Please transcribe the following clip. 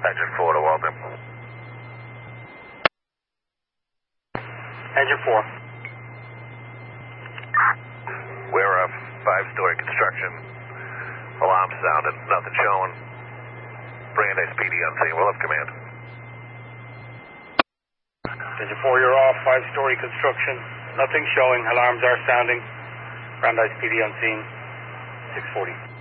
Engine 4 to Waltham. Engine 4. We're a 5-story construction. Alarm sounded, nothing showing. Bring in SPD on scene. We'll have command. Engine 4, you're off. 5-story construction. Nothing showing. Alarms are sounding. Brandeis PD on scene. 640.